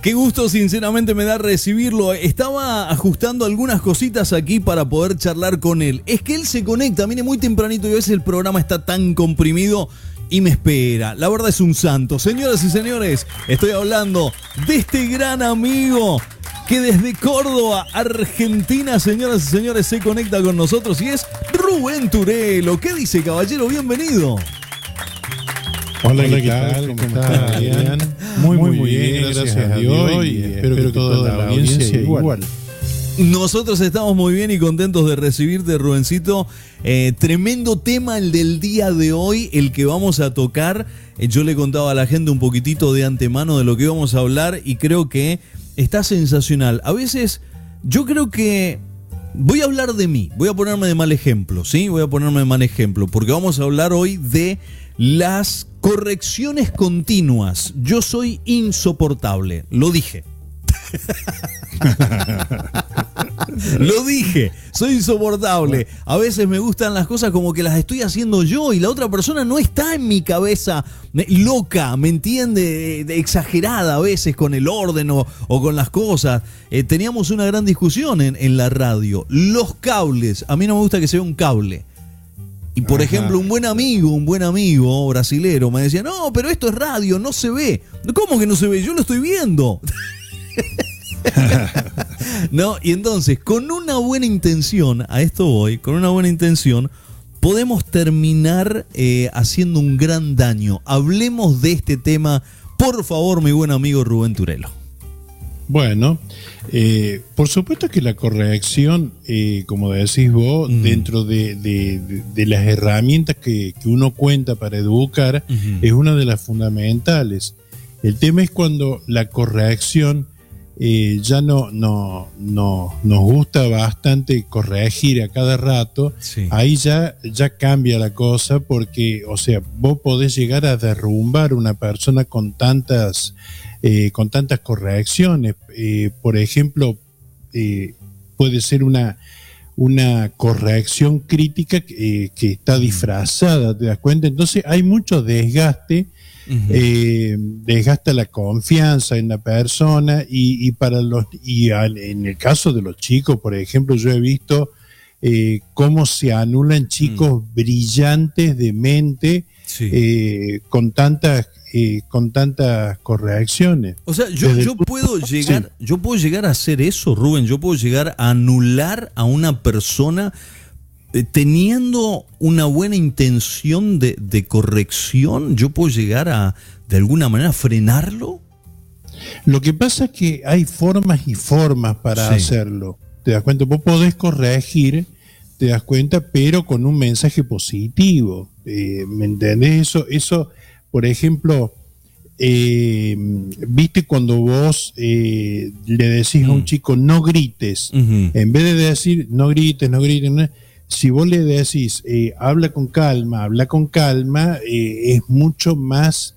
Qué gusto sinceramente me da recibirlo. Estaba ajustando algunas cositas aquí para poder charlar con él. Es que él se conecta, mire, muy tempranito y a veces el programa está tan comprimido y me espera. La verdad es un santo. Señoras y señores, estoy hablando de este gran amigo que desde Córdoba, Argentina, señoras y señores, se conecta con nosotros y es Rubén Turelo. ¿Qué dice, caballero? Bienvenido. Hola, ¿qué tal? ¿Cómo estás, Adrián? Muy bien, gracias a Dios y espero que toda la audiencia igual. Nosotros estamos muy bien y contentos de recibirte, Rubencito. Tremendo tema el del día de hoy, el que vamos a tocar. Yo le contaba a la gente un poquitito de antemano de lo que íbamos a hablar y creo que está sensacional. A veces yo creo que voy a hablar de mí, voy a ponerme de mal ejemplo, ¿sí? Voy a ponerme de mal ejemplo porque vamos a hablar hoy de las correcciones continuas. Yo soy insoportable, lo dije. Lo dije, soy insoportable. A veces me gustan las cosas como que las estoy haciendo yo y la otra persona no está en mi cabeza loca, ¿me entiende? Exagerada a veces con el orden o con las cosas. Teníamos una gran discusión en la radio. Los cables, a mí no me gusta que sea un cable. Y por ejemplo, un buen amigo brasilero me decía, no, pero esto es radio, no se ve. ¿Cómo que no se ve? Yo lo estoy viendo. No, y entonces, con una buena intención, a esto voy, con una buena intención, podemos terminar haciendo un gran daño. Hablemos de este tema, por favor, mi buen amigo Rubén Turelo. Bueno, por supuesto que la corrección, como decís vos, dentro de las herramientas que uno cuenta para educar, es una de las fundamentales. El tema es cuando la corrección ya no nos gusta bastante corregir a cada rato, sí. Ahí ya cambia la cosa porque, o sea, vos podés llegar a derrumbar una persona con tantas correcciones. Por ejemplo, puede ser una corrección crítica que está disfrazada, ¿te das cuenta? Entonces hay mucho desgaste. Desgasta la confianza en la persona y en el caso de los chicos, por ejemplo, yo he visto cómo se anulan chicos brillantes de mente, sí. Con tantas correcciones. O sea, yo puedo llegar a hacer eso, Rubén. Yo puedo llegar a anular a una persona teniendo una buena intención de corrección. Yo puedo llegar a, de alguna manera, frenarlo. Lo que pasa es que hay formas y formas para hacerlo. Te das cuenta, vos podés corregir, te das cuenta, pero con un mensaje positivo. ¿Me entendés? Eso, por ejemplo, viste cuando vos le decís a un chico no grites, en vez de decir no grites, si vos le decís habla con calma, es mucho más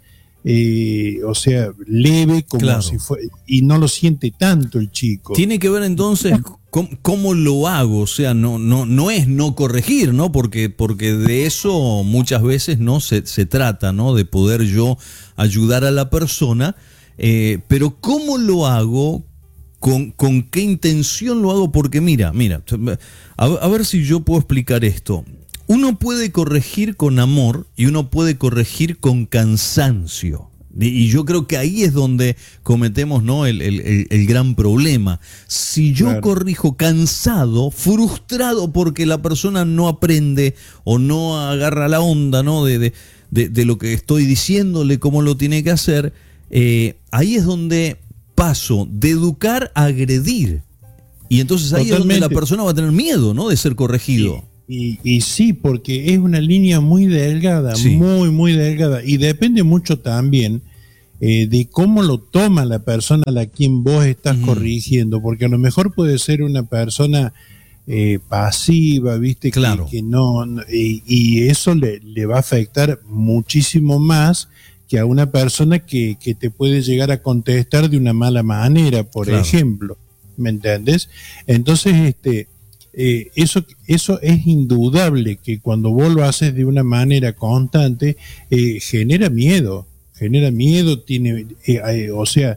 leve, como claro. Si fuera, y no lo siente tanto el chico. Tiene que ver entonces cómo lo hago, o sea, no es no corregir, ¿no? Porque de eso muchas veces no se trata, ¿no? De poder yo ayudar a la persona, pero ¿cómo lo hago? ¿Con qué intención lo hago? Porque mira, a ver si yo puedo explicar esto. Uno puede corregir con amor y uno puede corregir con cansancio. Y yo creo que ahí es donde cometemos, ¿no? el gran problema. Si yo corrijo cansado, frustrado porque la persona no aprende o no agarra la onda, ¿no? de lo que estoy diciéndole, cómo lo tiene que hacer, ahí es donde paso de educar a agredir. Y entonces ahí Totalmente. Es donde la persona va a tener miedo, ¿no? De ser corregido. Y sí, porque es una línea muy delgada, sí. muy delgada. Y depende mucho también de cómo lo toma la persona a la quien vos estás corrigiendo. Porque a lo mejor puede ser una persona pasiva, ¿viste? Claro. Que no, y eso le va a afectar muchísimo más que a una persona que te puede llegar a contestar de una mala manera, por ejemplo, ¿me entiendes? Entonces, eso es indudable que cuando vos lo haces de una manera constante, genera miedo, tiene,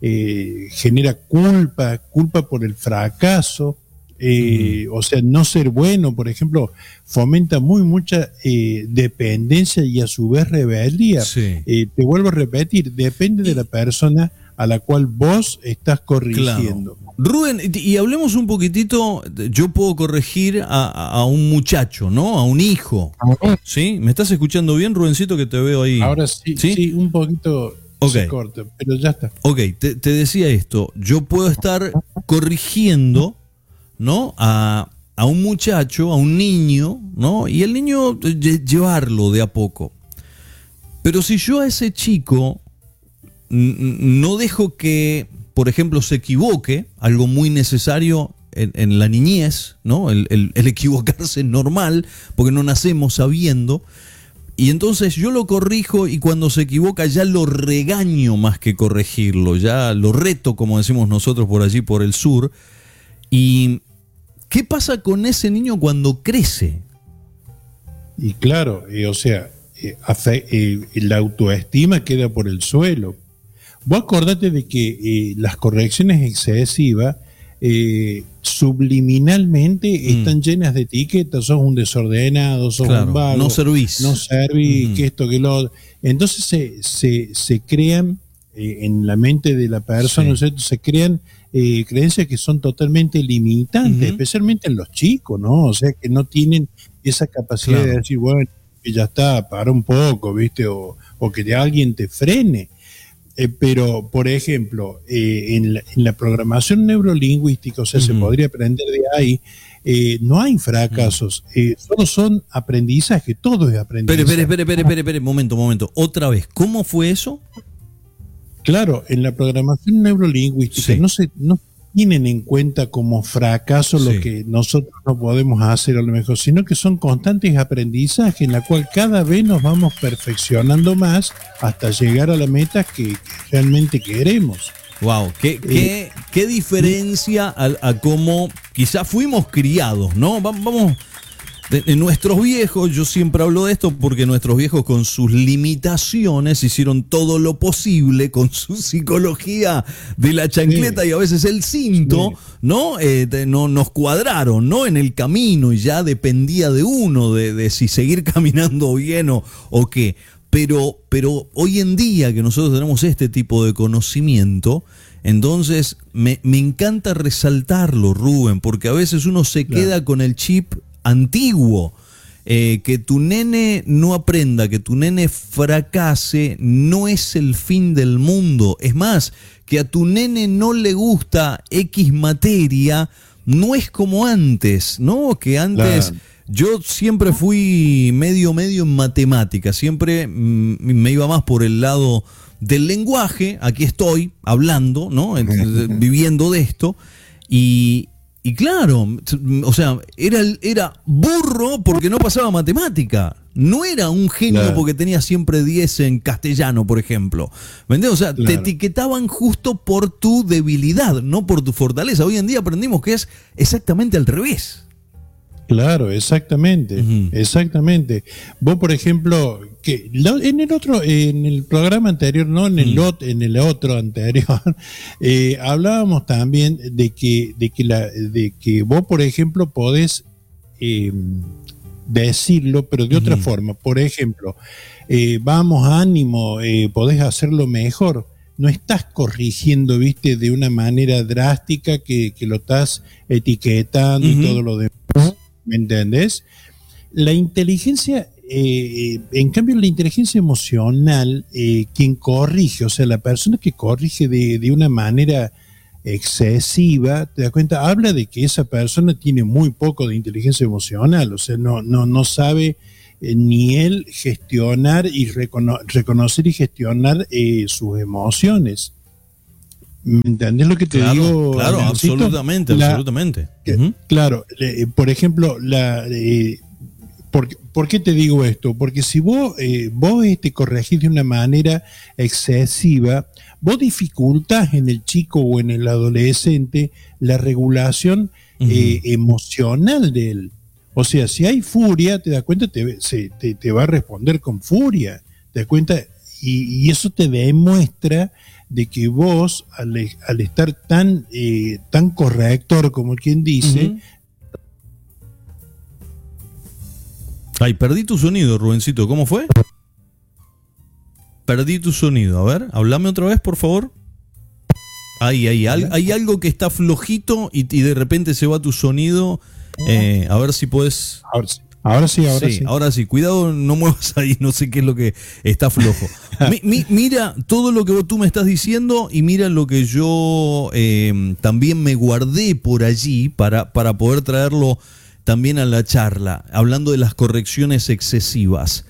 genera culpa por el fracaso. O sea, no ser bueno, por ejemplo, fomenta mucha dependencia y a su vez rebeldía. Sí. Te vuelvo a repetir, depende de la persona a la cual vos estás corrigiendo. Claro. Rubén, y hablemos un poquitito, yo puedo corregir a un muchacho, ¿no? A un hijo. ¿Sí? ¿Me estás escuchando bien, Rubencito, que te veo ahí? Ahora sí, sí, un poquito se corta, pero ya está. Ok, te decía esto, yo puedo estar corrigiendo, ¿no? A un muchacho, a un niño, ¿no? Y el niño llevarlo de a poco. Pero si yo a ese chico no dejo que, por ejemplo, se equivoque, algo muy necesario en la niñez, ¿no? El equivocarse es normal, porque no nacemos sabiendo. Y entonces yo lo corrijo y cuando se equivoca ya lo regaño más que corregirlo, ya lo reto, como decimos nosotros por allí, por el sur. ¿Y qué pasa con ese niño cuando crece? Y claro, o sea, la autoestima queda por el suelo. Vos acordate de que las correcciones excesivas subliminalmente están llenas de etiquetas. Sos un desordenado, sos un vago, no servís, que esto, que lo otro. Entonces se crean en la mente de la persona, ¿no es cierto? Se crean creencias que son totalmente limitantes, especialmente en los chicos, ¿no? O sea, que no tienen esa capacidad de decir, bueno, que ya está, para un poco, ¿viste? O que alguien te frene. Pero, por ejemplo, en la programación neurolingüística, o sea, se podría aprender de ahí, no hay fracasos, solo son aprendizaje, todo es aprendizaje. Espere, momento. Otra vez, ¿cómo fue eso? Claro, en la programación neurolingüística no tienen en cuenta como fracaso lo que nosotros no podemos hacer a lo mejor, sino que son constantes aprendizajes en la cual cada vez nos vamos perfeccionando más hasta llegar a la meta que realmente queremos. Wow, qué diferencia a cómo quizás fuimos criados, ¿no? Vamos, de nuestros viejos, yo siempre hablo de esto porque nuestros viejos con sus limitaciones hicieron todo lo posible con su psicología de la chancleta y a veces el cinto, ¿no? No nos cuadraron, ¿no? En el camino y ya dependía de uno, de si seguir caminando bien o qué. Pero hoy en día que nosotros tenemos este tipo de conocimiento, entonces me encanta resaltarlo, Rubén, porque a veces uno se queda con el chip antiguo. Que tu nene no aprenda, que tu nene fracase, no es el fin del mundo. Es más, que a tu nene no le gusta X materia, no es como antes, ¿no? Que antes yo siempre fui medio en matemáticas, siempre me iba más por el lado del lenguaje. Aquí estoy hablando, ¿no? Viviendo de esto y claro, o sea, era burro porque no pasaba matemática. No era un genio porque tenía siempre 10 en castellano, por ejemplo. ¿Me entiendes? O sea, te etiquetaban justo por tu debilidad, no por tu fortaleza. Hoy en día aprendimos que es exactamente al revés. Claro, exactamente, exactamente. Vos, por ejemplo, que en el programa anterior, no en el otro anterior, hablábamos también de que vos, por ejemplo, podés decirlo, pero de otra forma. Por ejemplo, vamos, ánimo, podés hacerlo mejor. No estás corrigiendo, viste, de una manera drástica que lo estás etiquetando y todo lo demás. ¿Me entendés? La inteligencia, en cambio, la inteligencia emocional, quien corrige, o sea, la persona que corrige de una manera excesiva, te das cuenta, habla de que esa persona tiene muy poco de inteligencia emocional, o sea, no sabe ni él gestionar y reconocer y gestionar sus emociones. ¿Me entendés lo que te digo? Claro, absolutamente. Claro, por ejemplo, ¿por qué te digo esto? Porque si vos corregís de una manera excesiva, vos dificultás en el chico o en el adolescente la regulación emocional de él. O sea, si hay furia, te das cuenta, te va a responder con furia, te das cuenta, y eso te demuestra de que vos, al estar tan corrector, como quien dice... Ay, perdí tu sonido, Rubencito. ¿Cómo fue? Perdí tu sonido. A ver, háblame otra vez, por favor. Hay algo que está flojito y de repente se va tu sonido. A ver si puedes... Ahora sí. Ahora sí. Cuidado, no muevas ahí, no sé qué es lo que está flojo. Mira todo lo que tú me estás diciendo y mira lo que yo también me guardé por allí para poder traerlo también a la charla, hablando de las correcciones excesivas.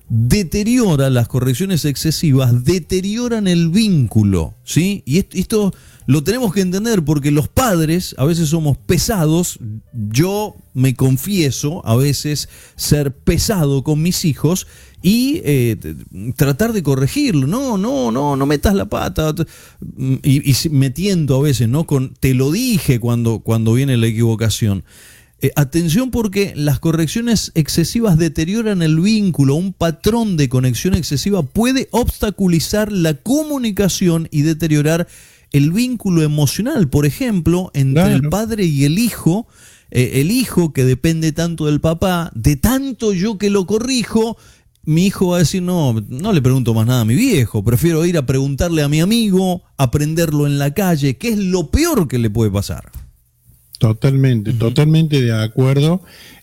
Las correcciones excesivas deterioran el vínculo, ¿sí? Y esto lo tenemos que entender porque los padres a veces somos pesados. Yo me confieso a veces ser pesado con mis hijos y tratar de corregirlo. No metas la pata. Y metiendo a veces, ¿no? Te lo dije cuando viene la equivocación. Atención, porque las correcciones excesivas deterioran el vínculo. Un patrón de conexión excesiva puede obstaculizar la comunicación y deteriorar el vínculo emocional. Por ejemplo, entre el padre y el hijo que depende tanto del papá, de tanto yo que lo corrijo, mi hijo va a decir, no le pregunto más nada a mi viejo, prefiero ir a preguntarle a mi amigo, aprenderlo en la calle, que es lo peor que le puede pasar. Totalmente de acuerdo,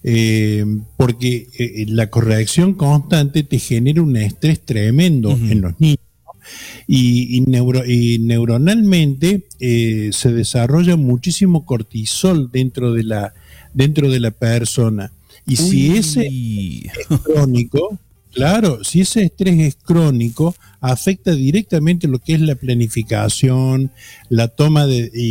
porque la corrección constante te genera un estrés tremendo en los niños, y neuronalmente se desarrolla muchísimo cortisol dentro de la persona, y si ese es crónico, claro, si ese estrés es crónico, afecta directamente lo que es la planificación, la toma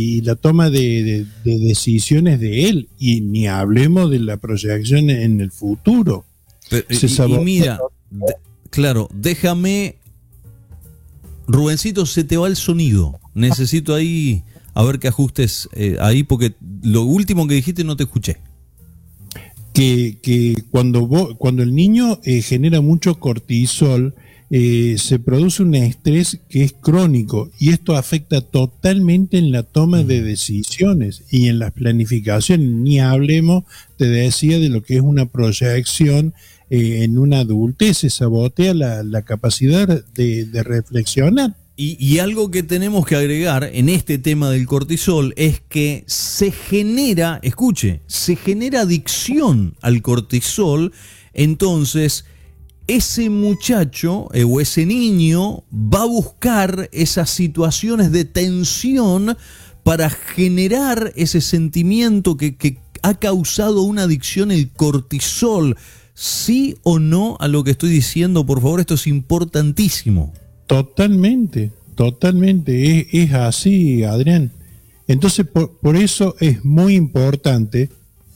de decisiones de él, y ni hablemos de la proyección en el futuro. Y mira, claro, déjame, Rubencito, se te va el sonido. Necesito ahí, a ver que ajustes ahí, porque lo último que dijiste no te escuché. Que cuando el niño genera mucho cortisol, se produce un estrés que es crónico, y esto afecta totalmente en la toma de decisiones y en las planificaciones. Ni hablemos, te decía, de lo que es una proyección en una adultez. Se sabotea la capacidad de reflexionar. Y algo que tenemos que agregar en este tema del cortisol es que se genera adicción al cortisol. Entonces ese muchacho o ese niño va a buscar esas situaciones de tensión para generar ese sentimiento que ha causado una adicción, el cortisol. ¿Sí o no a lo que estoy diciendo? Por favor, esto es importantísimo. Totalmente, es así, Adrián. Entonces, por eso es muy importante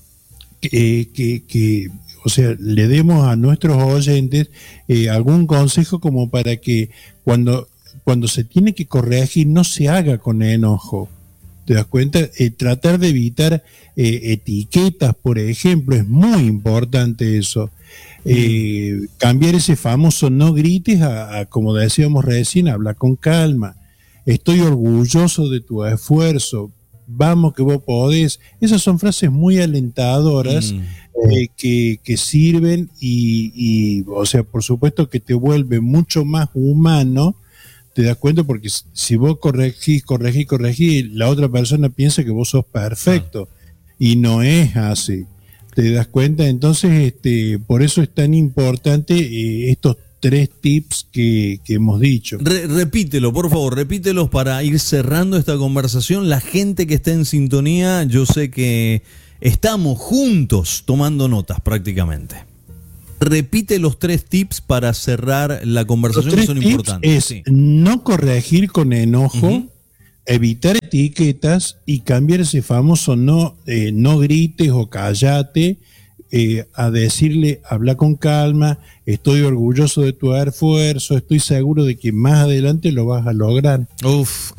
que o sea, le demos a nuestros oyentes algún consejo como para que cuando se tiene que corregir no se haga con enojo. ¿Te das cuenta? Tratar de evitar etiquetas, por ejemplo, es muy importante eso. Cambiar ese famoso no grites a, como decíamos recién, habla con calma. Estoy orgulloso de tu esfuerzo. Vamos que vos podés. Esas son frases muy alentadoras que sirven y, o sea, por supuesto que te vuelve mucho más humano. ¿Te das cuenta? Porque si vos corregís, la otra persona piensa que vos sos perfecto y no es así. ¿Te das cuenta? Entonces, por eso es tan importante estos 3 tips que hemos dicho. Repítelo, por favor, repítelos para ir cerrando esta conversación. La gente que está en sintonía, yo sé que estamos juntos tomando notas prácticamente. Repite los 3 tips para cerrar la conversación, que son importantes. Es no corregir con enojo, evitar etiquetas y cambiar ese famoso no grites o cállate, a decirle, habla con calma, estoy orgulloso de tu esfuerzo, estoy seguro de que más adelante lo vas a lograr. Uf,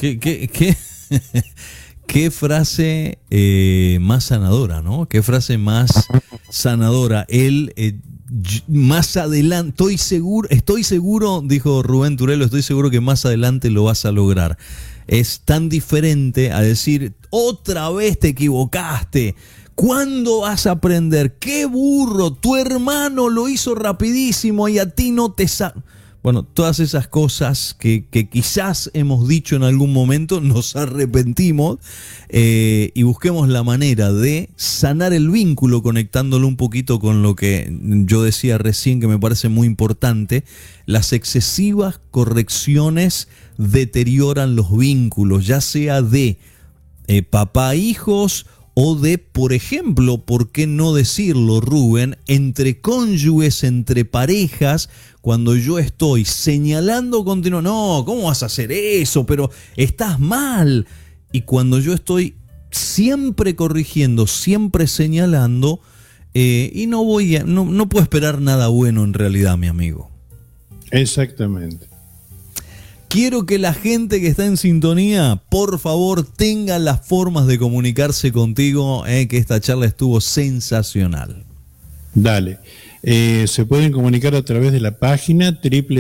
qué frase más sanadora, ¿no? Qué frase más sanadora. Él más adelante, estoy seguro, dijo Rubén Turelo, estoy seguro que más adelante lo vas a lograr. Es tan diferente a decir, otra vez te equivocaste. ¿Cuándo vas a aprender? ¡Qué burro! Tu hermano lo hizo rapidísimo y a ti no te Bueno, todas esas cosas que quizás hemos dicho en algún momento, nos arrepentimos y busquemos la manera de sanar el vínculo, conectándolo un poquito con lo que yo decía recién, que me parece muy importante. Las excesivas correcciones deterioran los vínculos, ya sea de papá-hijos o de, por ejemplo, ¿por qué no decirlo, Rubén? Entre cónyuges, entre parejas, cuando yo estoy señalando continuo, no, ¿cómo vas a hacer eso? Pero estás mal. Y cuando yo estoy siempre corrigiendo, siempre señalando, y no puedo esperar nada bueno en realidad, mi amigo. Exactamente. Quiero que la gente que está en sintonía, por favor, tenga las formas de comunicarse contigo, que esta charla estuvo sensacional. Dale. Se pueden comunicar a través de la página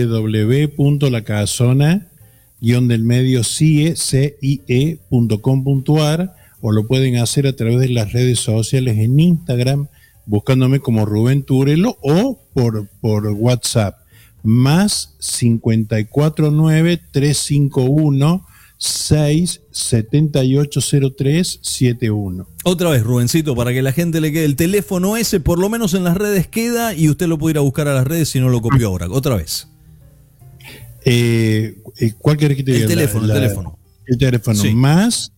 www.lacasona-cie.com.ar o lo pueden hacer a través de las redes sociales en Instagram, buscándome como Rubén Turelo, o por WhatsApp. Más 549-351-6780371. Otra vez, Rubencito, para que la gente le quede el teléfono ese, por lo menos en las redes queda, y usted lo puede ir a buscar a las redes si no lo copió ahora. Otra vez. ¿Cuál querés que te diga? El teléfono. El teléfono, sí. Más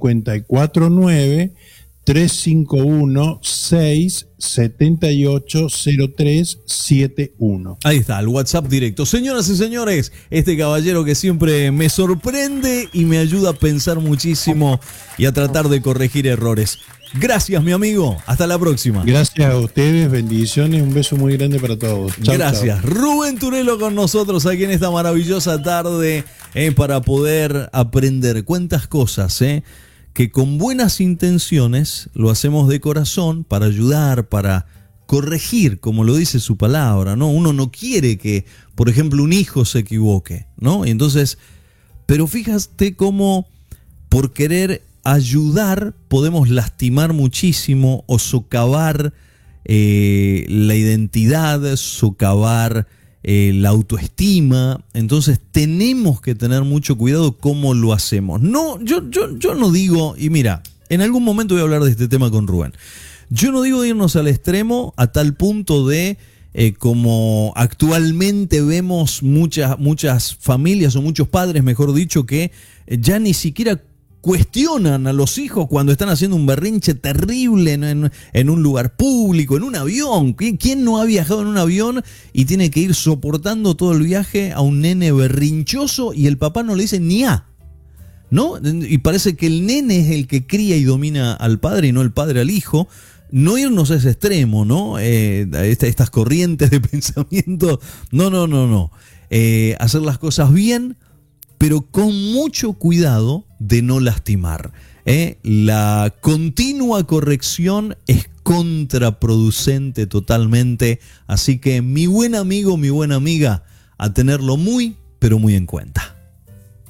549-351-6780371. Ahí está, el WhatsApp directo. Señoras y señores, este caballero que siempre me sorprende y me ayuda a pensar muchísimo y a tratar de corregir errores. Gracias, mi amigo. Hasta la próxima. Gracias a ustedes, bendiciones, un beso muy grande para todos. Chau, gracias. Chau. Rubén Turelo con nosotros aquí en esta maravillosa tarde para poder aprender cuántas cosas, que con buenas intenciones lo hacemos de corazón para ayudar, para corregir, como lo dice su palabra, ¿no? Uno no quiere que, por ejemplo, un hijo se equivoque, ¿no? Y entonces, pero fíjate cómo por querer ayudar podemos lastimar muchísimo o socavar la identidad, socavar la autoestima. Entonces tenemos que tener mucho cuidado cómo lo hacemos. No, yo no digo, y mira, en algún momento voy a hablar de este tema con Rubén. Yo no digo de irnos al extremo a tal punto de como actualmente vemos muchas familias o muchos padres, mejor dicho, que ya ni siquiera cuestionan a los hijos cuando están haciendo un berrinche terrible en un lugar público, en un avión. ¿Quién no ha viajado en un avión y tiene que ir soportando todo el viaje a un nene berrinchoso y el papá no le dice ni a? ¿No? Y parece que el nene es el que cría y domina al padre y no el padre al hijo. No irnos a ese extremo, ¿no? Estas corrientes de pensamiento. No. Hacer las cosas bien, pero con mucho cuidado de no lastimar. La continua corrección es contraproducente totalmente. Así que mi buen amigo, mi buena amiga, a tenerlo muy, pero muy en cuenta.